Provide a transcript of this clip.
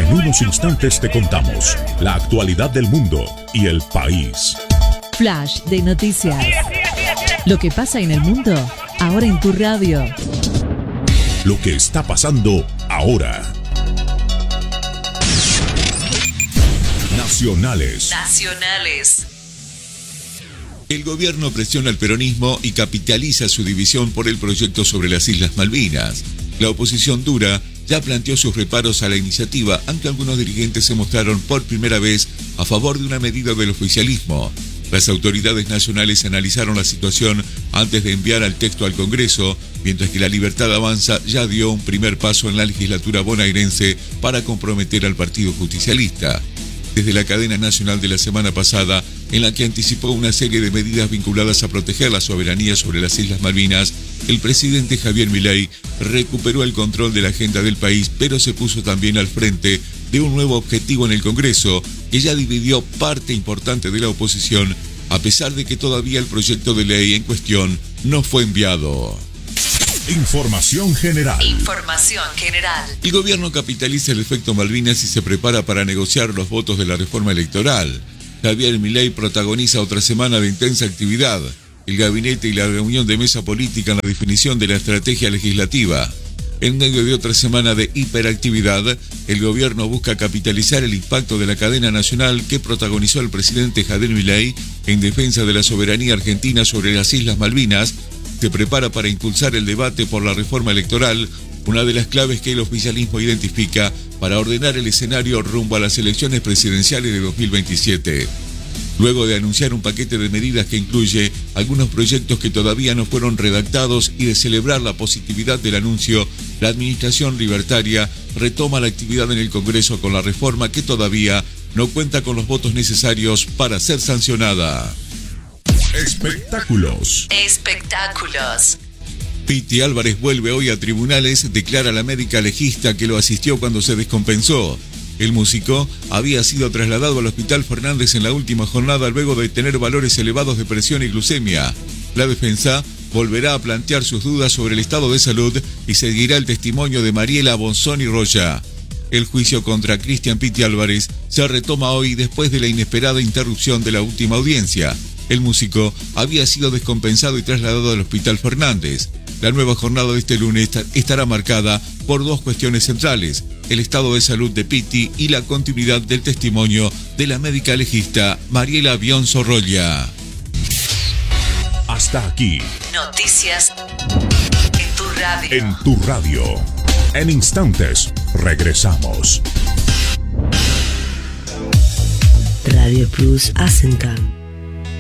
En unos instantes te contamos la actualidad del mundo y el país. Flash de noticias. Lo que pasa en el mundo, ahora en tu radio. Lo que está pasando ahora. Nacionales. El gobierno presiona al peronismo y capitaliza su división por el proyecto sobre las Islas Malvinas. La oposición dura ya planteó sus reparos a la iniciativa, aunque algunos dirigentes se mostraron por primera vez a favor de una medida del oficialismo. Las autoridades nacionales analizaron la situación antes de enviar el texto al Congreso, mientras que La Libertad Avanza ya dio un primer paso en la legislatura bonaerense para comprometer al Partido Justicialista. Desde la cadena nacional de la semana pasada, en la que anticipó una serie de medidas vinculadas a proteger la soberanía sobre las Islas Malvinas, el presidente Javier Milei recuperó el control de la agenda del país, pero se puso también al frente de un nuevo objetivo en el Congreso, que ya dividió parte importante de la oposición, a pesar de que todavía el proyecto de ley en cuestión no fue enviado. Información general. El gobierno capitaliza el efecto Malvinas y se prepara para negociar los votos de la reforma electoral. Javier Milei protagoniza otra semana de intensa actividad. El gabinete y la reunión de mesa política en la definición de la estrategia legislativa. En medio de otra semana de hiperactividad, el gobierno busca capitalizar el impacto de la cadena nacional que protagonizó el presidente Javier Milei en defensa de la soberanía argentina sobre las Islas Malvinas. Se prepara para impulsar el debate por la reforma electoral, una de las claves que el oficialismo identifica para ordenar el escenario rumbo a las elecciones presidenciales de 2027. Luego de anunciar un paquete de medidas que incluye algunos proyectos que todavía no fueron redactados y de celebrar la positividad del anuncio, la administración libertaria retoma la actividad en el Congreso con la reforma que todavía no cuenta con los votos necesarios para ser sancionada. Espectáculos. Piti Álvarez vuelve hoy a tribunales, declara la médica legista que lo asistió cuando se descompensó. El músico había sido trasladado al Hospital Fernández en la última jornada luego de tener valores elevados de presión y glucemia. La defensa volverá a plantear sus dudas sobre el estado de salud y seguirá el testimonio de Mariela Bonzoni Roya. El juicio contra Cristian Piti Álvarez se retoma hoy después de la inesperada interrupción de la última audiencia. El músico había sido descompensado y trasladado al Hospital Fernández. La nueva jornada de este lunes estará marcada por dos cuestiones centrales: el estado de salud de Piti y la continuidad del testimonio de la médica legista Mariela Bionzo Roya. Hasta aquí. Noticias en tu radio. En tu radio. En instantes, regresamos. Radio Plus Asencan.